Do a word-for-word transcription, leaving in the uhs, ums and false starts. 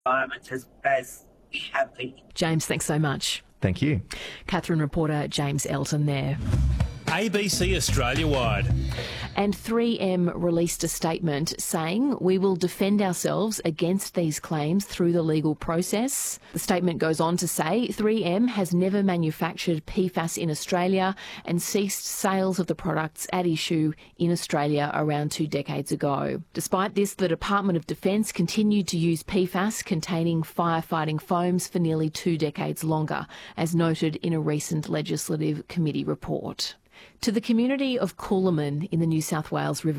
environment as, as we have been. James, thanks so much. Thank you. Catherine reporter James Elton there. A B C Australia-wide. And three M released a statement saying, "We will defend ourselves against these claims through the legal process." The statement goes on to say three M has never manufactured P FAS in Australia and ceased sales of the products at issue in Australia around two decades ago. Despite this, the Department of Defence continued to use P FAS containing firefighting foams for nearly two decades longer, as noted in a recent Legislative Committee report. To the community of Coolaman in the New South Wales River